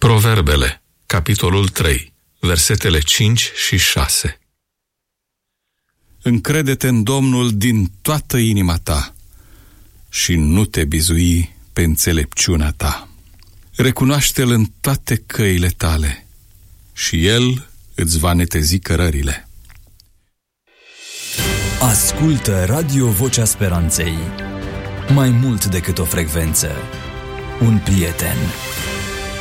Proverbele, capitolul 3, versetele 5 și 6. Încrede-te în Domnul din toată inima ta și nu te bizui pe înțelepciunea ta. Recunoaște-L în toate căile tale și El îți va netezi cărările. Ascultă Radio Vocea Speranței. Mai mult decât o frecvență, un prieten.